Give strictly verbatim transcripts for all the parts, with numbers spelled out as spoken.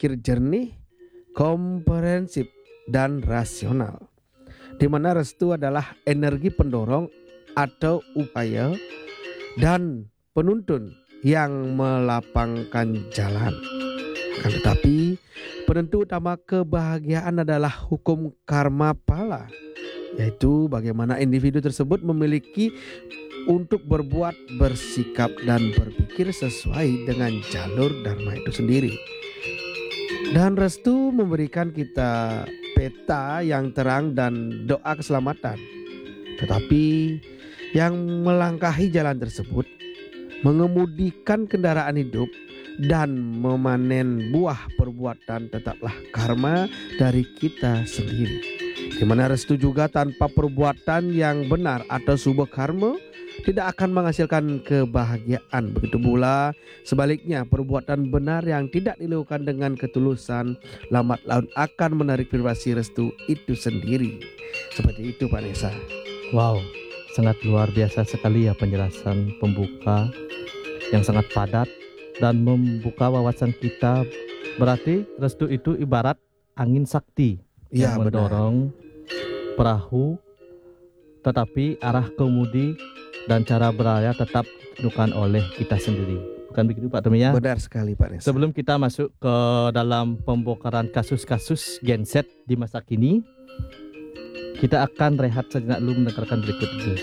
berpikir jernih, komprehensif, dan rasional. Di mana restu adalah energi pendorong atau upaya dan penuntun yang melapangkan jalan. Akan tetapi, penentu utama kebahagiaan adalah hukum karma pala, yaitu bagaimana individu tersebut memiliki untuk berbuat, bersikap, dan berpikir sesuai dengan jalur dharma itu sendiri. Dan restu memberikan kita peta yang terang dan doa keselamatan. Tetapi yang melangkahi jalan tersebut, mengemudikan kendaraan hidup, dan memanen buah perbuatan tetaplah karma dari kita sendiri. Di mana restu juga tanpa perbuatan yang benar atau subah karma tidak akan menghasilkan kebahagiaan. Begitu pula sebaliknya, perbuatan benar yang tidak dilakukan dengan ketulusan lambat laun akan menarik vibrasi restu itu sendiri. Seperti itu, Pak Nesa. Wow, sangat luar biasa sekali ya penjelasan pembuka yang sangat padat dan membuka wawasan kita. Berarti restu itu ibarat angin sakti Ya, yang mendorong perahu, tetapi arah kemudi dan cara berlayar tetap ditentukan oleh kita sendiri. Bukan begitu, Pak Tommy ya? Benar sekali, Pak Nesa. Sebelum kita masuk ke dalam pembongkaran kasus-kasus genset di masa kini, kita akan rehat sejenak dulu mendengarkan berikut ini.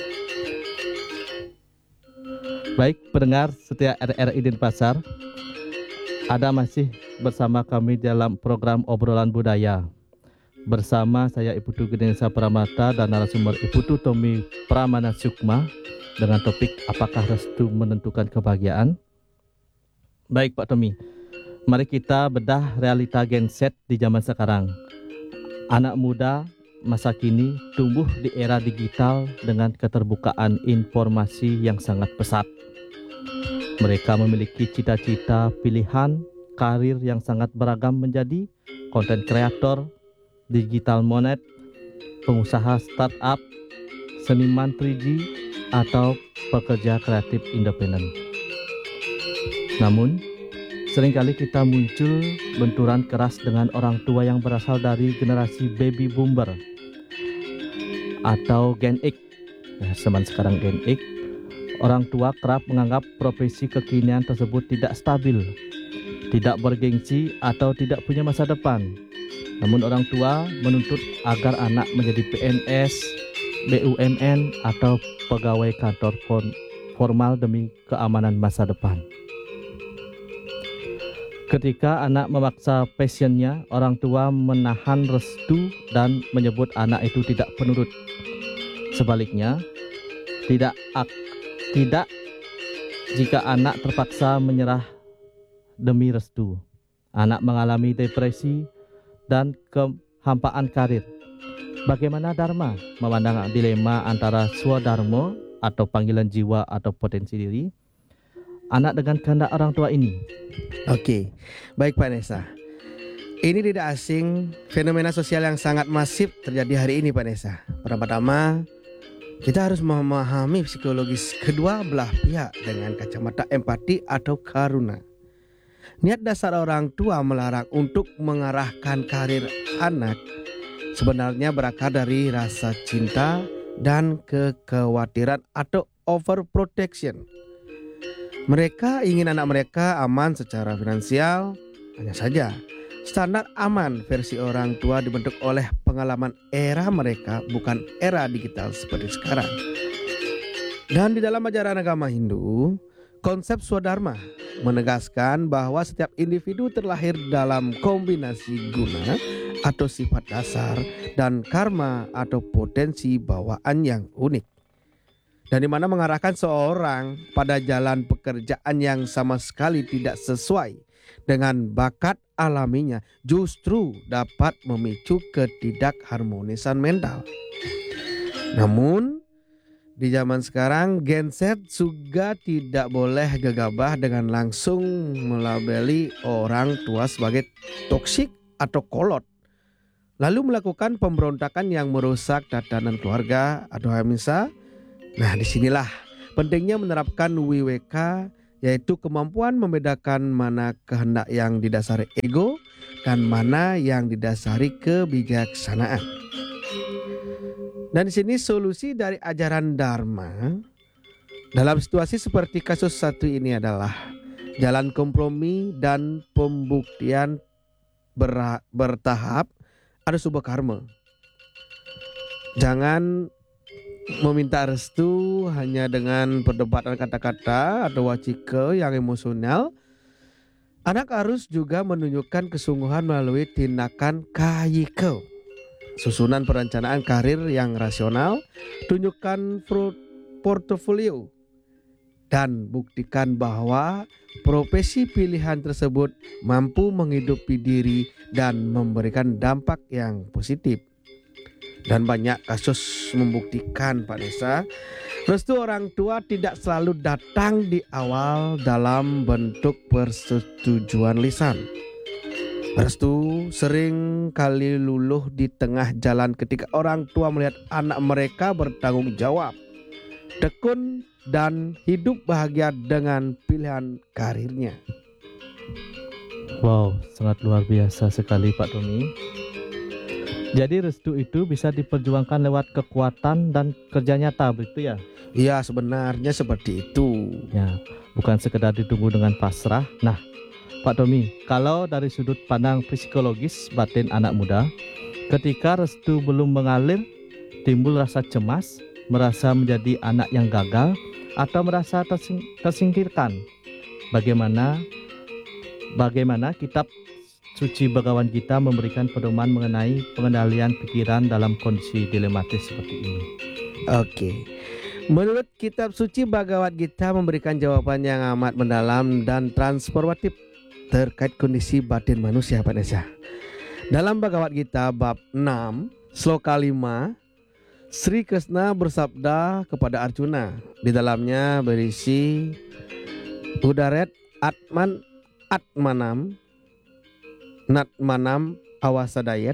Baik pendengar setia R R I Denpasar, ada masih bersama kami dalam program Obrolan Budaya. Bersama saya Ibu Tu Gedensa Pramata dan narasumber Ibu Tu Tommy Pramana Sukma dengan topik apakah restu menentukan kebahagiaan. Baik Pak Tommy, mari kita bedah realita genset di zaman sekarang. Anak muda masa kini tumbuh di era digital dengan keterbukaan informasi yang sangat pesat. Mereka memiliki cita-cita, pilihan, karir yang sangat beragam menjadi konten kreator, digital nomad, pengusaha startup, seniman tiga G, atau pekerja kreatif independen. Namun, seringkali kita muncul benturan keras dengan orang tua yang berasal dari generasi baby boomer atau Gen X. Ya, zaman sekarang Gen X. Orang tua kerap menganggap profesi kekinian tersebut tidak stabil, tidak bergengsi, atau tidak punya masa depan. Namun orang tua menuntut agar anak menjadi P N S, B U M N, atau pegawai kantor formal demi keamanan masa depan. Ketika anak memaksa passionnya, orang tua menahan restu dan menyebut anak itu tidak penurut. Sebaliknya, tidak ak- tidak jika anak terpaksa menyerah demi restu. Anak mengalami depresi dan kehampaan karir. Bagaimana Dharma memandang dilema antara swadharma atau panggilan jiwa atau potensi diri anak dengan kehendak orang tua ini? Oke, baik Pak Nesa. Ini tidak asing, fenomena sosial yang sangat masif terjadi hari ini Pak Nesa. Pertama-tama, kita harus memahami psikologis kedua belah pihak dengan kacamata empati atau karuna. Niat dasar orang tua melarang untuk mengarahkan karir anak sebenarnya berakar dari rasa cinta dan kekhawatiran atau overprotection. Mereka ingin anak mereka aman secara finansial. Hanya saja, standar aman versi orang tua dibentuk oleh pengalaman era mereka, bukan era digital seperti sekarang. Dan di dalam ajaran agama Hindu, konsep swadharma menegaskan bahwa setiap individu terlahir dalam kombinasi guna atau sifat dasar dan karma atau potensi bawaan yang unik. Dan di mana mengarahkan seorang pada jalan pekerjaan yang sama sekali tidak sesuai dengan bakat alaminya justru dapat memicu ketidakharmonisan mental. Namun di zaman sekarang Gen Z juga tidak boleh gegabah dengan langsung melabeli orang tua sebagai toksik atau kolot, lalu melakukan pemberontakan yang merusak tatanan keluarga atau hamisa. Nah, disinilah pentingnya menerapkan W W K, yaitu kemampuan membedakan mana kehendak yang didasari ego dan mana yang didasari kebijaksanaan. Dan di sini solusi dari ajaran Dharma dalam situasi seperti kasus satu ini adalah jalan kompromi dan pembuktian ber- bertahap ada sebuah karma. Jangan meminta restu hanya dengan perdebatan kata-kata atau wacike yang emosional. Anak harus juga menunjukkan kesungguhan melalui tindakan kayike. Susunan perencanaan karir yang rasional, tunjukkan portofolio, dan buktikan bahwa profesi pilihan tersebut mampu menghidupi diri dan memberikan dampak yang positif. Dan banyak kasus membuktikan, Pak Desa, restu orang tua tidak selalu datang di awal dalam bentuk persetujuan lisan. Restu sering kali luluh di tengah jalan ketika orang tua melihat anak mereka bertanggung jawab, tekun, dan hidup bahagia dengan pilihan karirnya. Wow, sangat luar biasa sekali Pak Tommy. Jadi restu itu bisa diperjuangkan lewat kekuatan dan kerja nyata, begitu ya? Iya, sebenarnya seperti itu. Ya, bukan sekedar ditunggu dengan pasrah. Nah, Pak Tommy, kalau dari sudut pandang psikologis batin anak muda, ketika restu belum mengalir, timbul rasa cemas, merasa menjadi anak yang gagal, atau merasa tersing- tersingkirkan. Bagaimana bagaimana kitab suci Bhagavad Gita memberikan pedoman mengenai pengendalian pikiran dalam kondisi dilematis seperti ini? Oke. Menurut kitab suci Bhagavad Gita memberikan jawaban yang amat mendalam dan transformatif terkait kondisi batin manusia, Pak Desa. Dalam Bhagavad Gita bab enam, sloka lima, Sri Krishna bersabda kepada Arjuna. Di dalamnya berisi Udaret Atman Atmanam Natmanam Awasadayet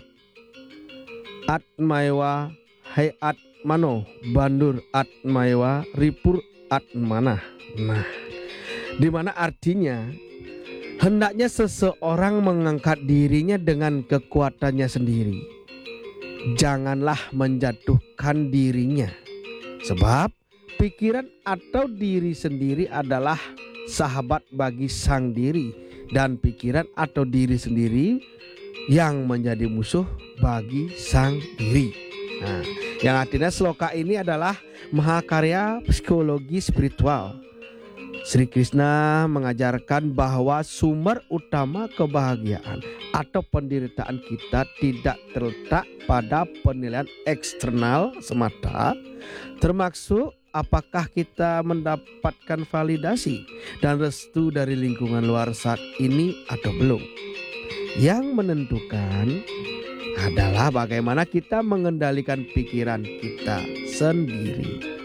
Atmaiwa Hai Atmano Bandur Atmaiwa Ripur Atmanah. Nah, di mana artinya hendaknya seseorang mengangkat dirinya dengan kekuatannya sendiri. Janganlah menjatuhkan dirinya, sebab pikiran atau diri sendiri adalah sahabat bagi sang diri, dan pikiran atau diri sendiri yang menjadi musuh bagi sang diri. Nah, yang artinya sloka ini adalah mahakarya psikologi spiritual. Sri Krishna mengajarkan bahwa sumber utama kebahagiaan atau penderitaan kita tidak terletak pada penilaian eksternal semata, termasuk apakah kita mendapatkan validasi dan restu dari lingkungan luar saat ini atau belum. Yang menentukan adalah bagaimana kita mengendalikan pikiran kita sendiri.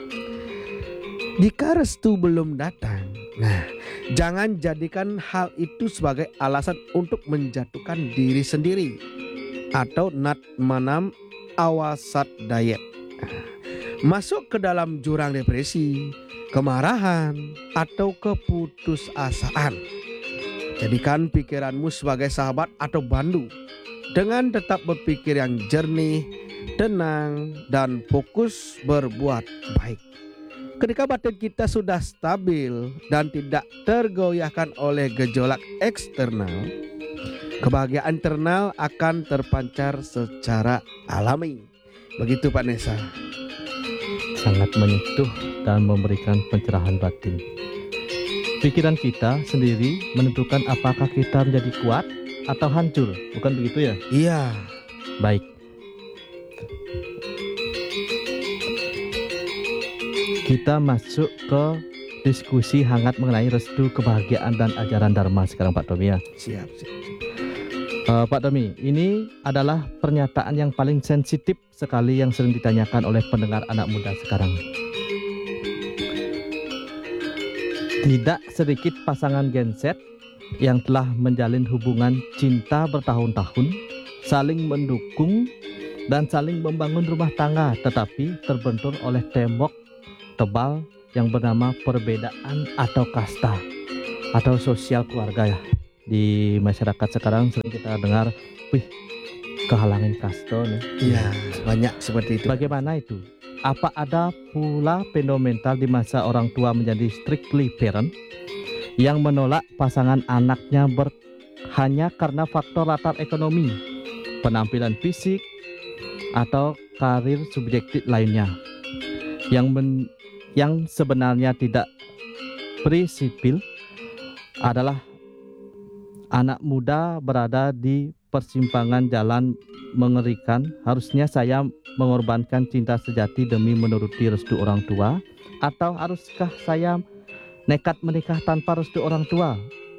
Jika restu belum datang, nah, jangan jadikan hal itu sebagai alasan untuk menjatuhkan diri sendiri atau natmanam awasat dayet, masuk ke dalam jurang depresi, kemarahan, atau keputusasaan. Jadikan pikiranmu sebagai sahabat atau bandu dengan tetap berpikir yang jernih, tenang, dan fokus berbuat baik. Ketika batin kita sudah stabil dan tidak tergoyahkan oleh gejolak eksternal, kebahagiaan internal akan terpancar secara alami. Begitu Pak Nesa. Sangat menyentuh dan memberikan pencerahan batin. Pikiran kita sendiri menentukan apakah kita menjadi kuat atau hancur, bukan begitu ya? Iya. Baik. Kita masuk ke diskusi hangat mengenai restu, kebahagiaan, dan ajaran Dharma sekarang Pak Tommy ya. Siap, siap, siap. Uh, Pak Tommy, ini adalah pernyataan yang paling sensitif sekali yang sering ditanyakan oleh pendengar anak muda sekarang. Tidak sedikit pasangan Gen Z yang telah menjalin hubungan cinta bertahun-tahun, saling mendukung dan saling membangun rumah tangga, tetapi terbentur oleh tembok tebal yang bernama perbedaan atau kasta atau sosial keluarga ya. di masyarakat sekarang sering kita dengar, wih, kehalangin kasto nih. Iya, banyak seperti itu. Bagaimana itu? Apa ada pula fundamental di masa orang tua menjadi strictly parent yang menolak pasangan anaknya ber hanya karena faktor latar ekonomi, penampilan fisik, atau karir subjektif lainnya yang men, yang sebenarnya tidak prinsipil adalah anak muda berada di persimpangan jalan mengerikan. Harusnya saya mengorbankan cinta sejati demi menuruti restu orang tua, atau haruskah saya nekat menikah tanpa restu orang tua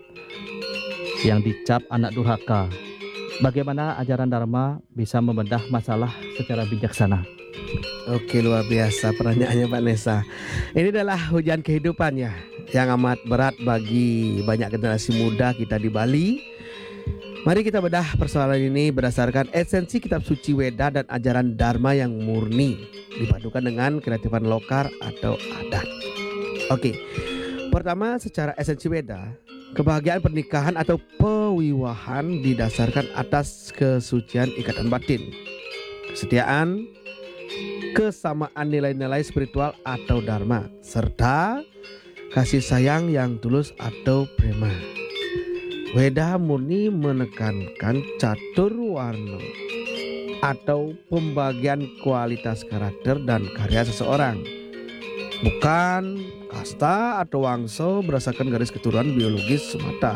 yang dicap anak durhaka? Bagaimana ajaran Dharma bisa membedah masalah secara bijaksana? Oke, luar biasa pertanyaannya Pak Nesa. Ini adalah hujan kehidupan ya, yang amat berat bagi banyak generasi muda kita di Bali. Mari kita bedah persoalan ini berdasarkan esensi kitab suci Weda dan ajaran Dharma yang murni, dipadukan dengan kreatifan lokal atau adat. Oke, pertama secara esensi Weda, kebahagiaan pernikahan atau pewiwahan didasarkan atas kesucian ikatan batin, kesetiaan, kesamaan nilai-nilai spiritual atau dharma, serta kasih sayang yang tulus atau prema. Weda murni menekankan catur warna atau pembagian kualitas karakter dan karya seseorang, bukan kasta atau wangsa berdasarkan garis keturunan biologis semata.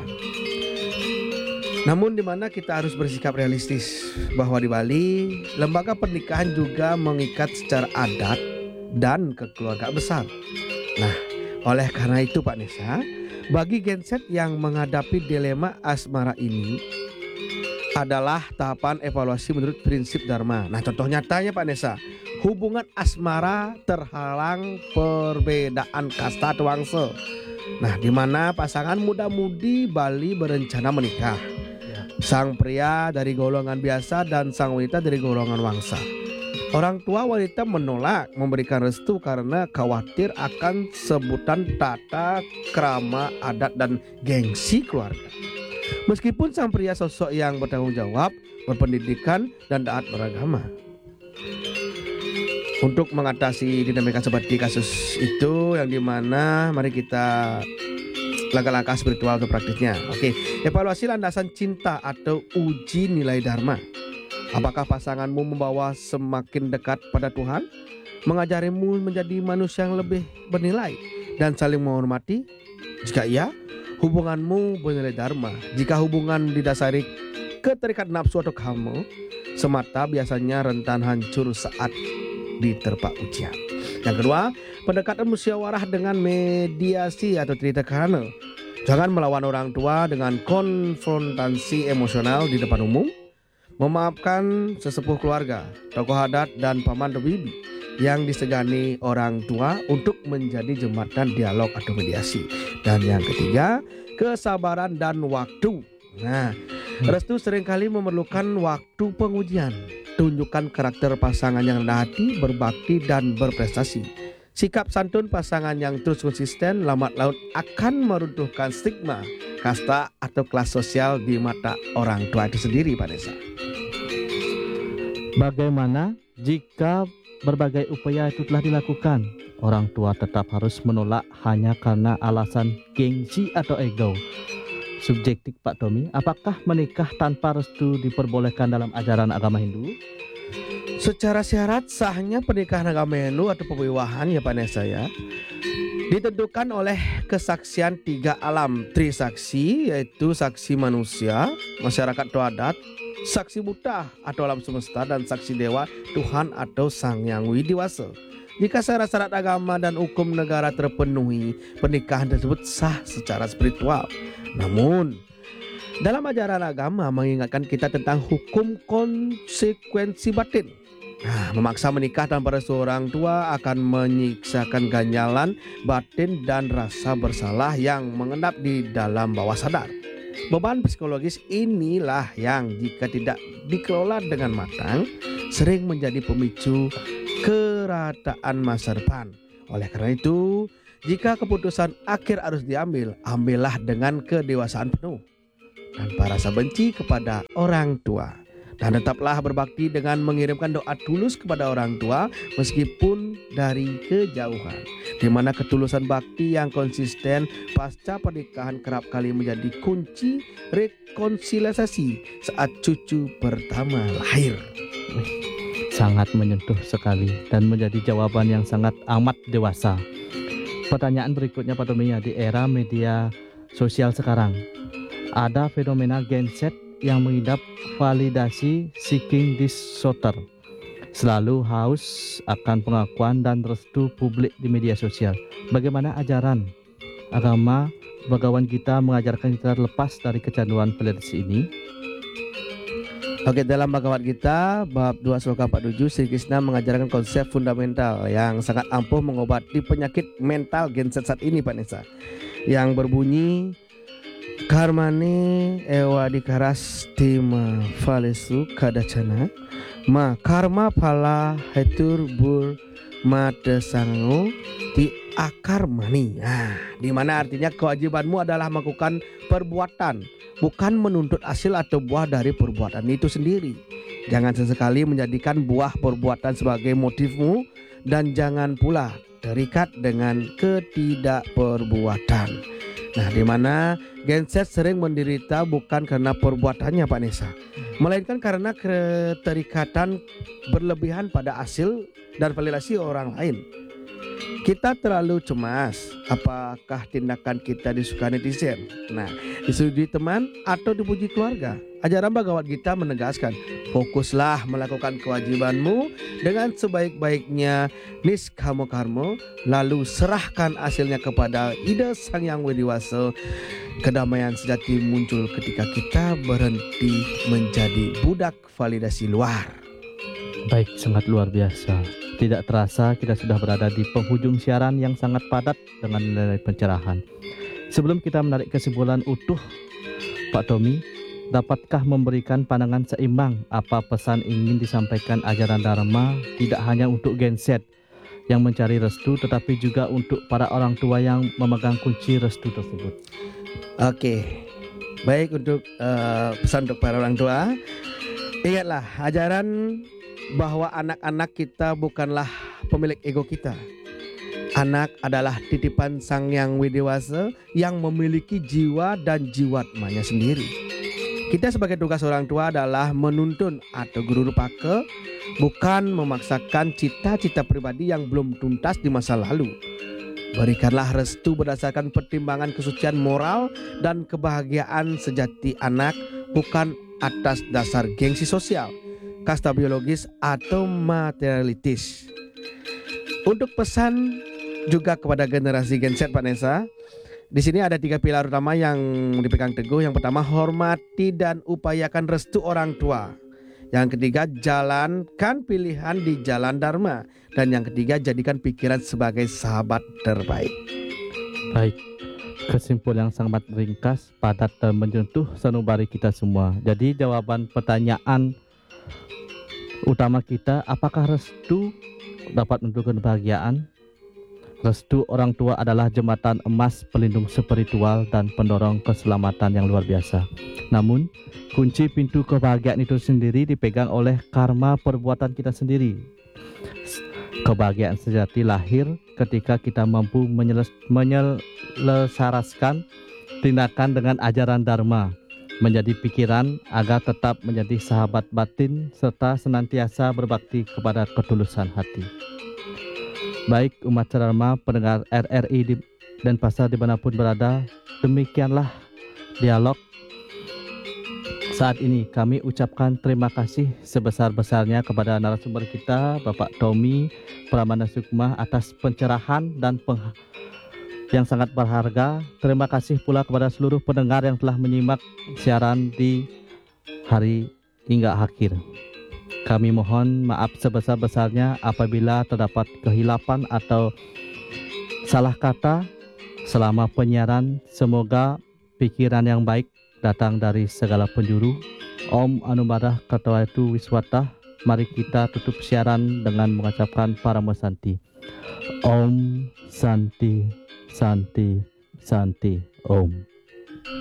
Namun di mana kita harus bersikap realistis bahwa di Bali lembaga pernikahan juga mengikat secara adat dan kekeluargaan besar. Nah, oleh karena itu Pak Nesa, bagi genset yang menghadapi dilema asmara ini adalah tahapan evaluasi menurut prinsip Dharma. Nah, contoh nyatanya Pak Nesa, hubungan asmara terhalang perbedaan kasta atau wangsa. Nah, di mana pasangan muda-mudi Bali berencana menikah. Sang pria dari golongan biasa dan sang wanita dari golongan wangsa. Orang tua wanita menolak memberikan restu karena khawatir akan sebutan tata krama adat dan gengsi keluarga. Meskipun sang pria sosok yang bertanggung jawab, berpendidikan dan taat beragama. Untuk mengatasi dinamika seperti kasus itu yang dimana mari kita langkah-langkah spiritual atau praktisnya. Oke, evaluasi landasan cinta atau uji nilai dharma. Apakah pasanganmu membawa semakin dekat pada Tuhan, mengajarimu menjadi manusia yang lebih bernilai dan saling menghormati? Jika iya, hubunganmu bernilai dharma. Jika hubungan didasari keterikat nafsu atau kamu semata, biasanya rentan hancur saat diterpa ujian. Yang kedua, pendekatan musyawarah dengan mediasi atau tritakana. Jangan melawan orang tua dengan konfrontasi emosional di depan umum. Memaafkan sesepuh keluarga, tokoh adat dan paman bibi yang disegani orang tua untuk menjadi jembatan dialog atau mediasi. Dan yang ketiga, kesabaran dan waktu. Nah, restu seringkali memerlukan waktu pengujian. Tunjukkan karakter pasangan yang rendah hati, berbakti dan berprestasi. Sikap santun pasangan yang terus konsisten lambat laun akan meruntuhkan stigma kasta atau kelas sosial di mata orang tua itu sendiri, Pak Nesa. Bagaimana jika berbagai upaya itu telah dilakukan, orang tua tetap harus menolak hanya karena alasan gengsi atau ego? Subjektif Pak Tommy, apakah menikah tanpa restu diperbolehkan dalam ajaran agama Hindu? Secara syarat sahnya pernikahan agama Hindu atau pewiwahan ya Pak Nesa ya, ditentukan oleh kesaksian tiga alam trisaksi, yaitu saksi manusia, masyarakat atau adat, saksi buta atau alam semesta, dan saksi dewa, Tuhan atau Sang Yang Widiwasa. Jika syarat-syarat agama dan hukum negara terpenuhi, pernikahan tersebut sah secara spiritual. Namun, dalam ajaran agama mengingatkan kita tentang hukum konsekuensi batin. Nah, memaksa menikah tanpa restu orang tua akan menyiksakan ganjalan batin dan rasa bersalah yang mengendap di dalam bawah sadar. Beban psikologis inilah yang jika tidak dikelola dengan matang sering menjadi pemicu kerataan masa depan. Oleh karena itu, jika keputusan akhir harus diambil, ambillah dengan kedewasaan penuh. tanpa rasa benci kepada orang tua. Dan tetaplah berbakti dengan mengirimkan doa tulus kepada orang tua meskipun dari kejauhan. Di mana ketulusan bakti yang konsisten pasca pernikahan kerap kali menjadi kunci rekonsiliasi saat cucu pertama lahir. Sangat menyentuh sekali dan menjadi jawaban yang sangat amat dewasa. Pertanyaan berikutnya Pak Tommy, di era media sosial sekarang, ada fenomena Gen Z yang mengidap validasi seeking disorder, selalu haus akan pengakuan dan restu publik di media sosial. Bagaimana ajaran agama Bhagwan Gita mengajarkan kita lepas dari kecanduan validasi ini? Oke, dalam Bhagavad Gita bab dua sloka empat puluh tujuh, Sri Krishna mengajarkan konsep fundamental yang sangat ampuh mengobati penyakit mental Gen Z saat ini, Pak Nesa, yang berbunyi karmane ewa dikaras tima falesu kadacana ma karma pala hetur bur mata sango di akar mani. Nah, di mana artinya kewajibanmu adalah melakukan perbuatan, bukan menuntut hasil atau buah dari perbuatan itu sendiri. Jangan sesekali menjadikan buah perbuatan sebagai motifmu, dan jangan pula terikat dengan ketidakperbuatan. Nah, di mana Gen Z sering menderita bukan karena perbuatannya, Pak Nesa, melainkan karena keterikatan berlebihan pada hasil dan validasi orang lain. Kita terlalu cemas apakah tindakan kita disukai netizen, nah, disetujui teman atau dipuji keluarga. Ajaran Bhagavad Gita menegaskan, fokuslah melakukan kewajibanmu dengan sebaik-baiknya niskamo karmo, lalu serahkan hasilnya kepada Ida Sang Yang Widiwasa. Kedamaian sejati muncul ketika kita berhenti menjadi budak validasi luar. Baik, sangat luar biasa. Tidak terasa kita sudah berada di penghujung siaran yang sangat padat dengan nilai pencerahan. Sebelum kita menarik kesimpulan utuh, Pak Tommy, dapatkah memberikan pandangan seimbang apa pesan ingin disampaikan ajaran Dharma tidak hanya untuk Gen Z yang mencari restu, tetapi juga untuk para orang tua yang memegang kunci restu tersebut? Oke, baik, untuk uh, pesan untuk para orang tua, ingatlah ajaran bahwa anak-anak kita bukanlah pemilik ego kita. Anak adalah titipan Sang Yang Widiwasa yang memiliki jiwa dan jiwatmanya sendiri. Kita sebagai tugas orang tua adalah menuntun atau guru rupaka, bukan memaksakan cita-cita pribadi yang belum tuntas di masa lalu. Berikanlah restu berdasarkan pertimbangan kesucian moral dan kebahagiaan sejati anak, bukan atas dasar gengsi sosial, kasta biologis atau materialitis. Untuk pesan juga kepada generasi Gen Z, Pak Nesa, di sini ada tiga pilar utama yang dipegang teguh. Yang pertama, hormati dan upayakan restu orang tua. Yang ketiga, jalankan pilihan di jalan Dharma. Dan yang ketiga, jadikan pikiran sebagai sahabat terbaik. Baik, kesimpulan yang sangat ringkas, padat dan menyentuh sanubari kita semua. Jadi jawaban pertanyaan utama kita, apakah restu dapat menentukan kebahagiaan? Restu orang tua adalah jembatan emas pelindung spiritual dan pendorong keselamatan yang luar biasa. Namun, kunci pintu kebahagiaan itu sendiri dipegang oleh karma perbuatan kita sendiri. Kebahagiaan sejati lahir ketika kita mampu menyeles- menyelesaraskan tindakan dengan ajaran Dharma, menjadi pikiran agar tetap menjadi sahabat batin serta senantiasa berbakti kepada ketulusan hati. Baik umat Dharma, pendengar R R I di, dan pasar dimanapun berada, demikianlah dialog saat ini. Kami ucapkan terima kasih sebesar-besarnya kepada narasumber kita, Bapak Tommy Pramana Sukma, atas pencerahan dan peng yang sangat berharga. Terima kasih pula kepada seluruh pendengar yang telah menyimak siaran di hari hingga akhir. Kami mohon maaf sebesar-besarnya apabila terdapat kehilapan atau salah kata selama penyiaran. Semoga pikiran yang baik datang dari segala penjuru. Om Anumadha Katawaitu Wiswata. Mari kita tutup siaran dengan mengucapkan Paramo Santi. Om Santi Santi Santi Om.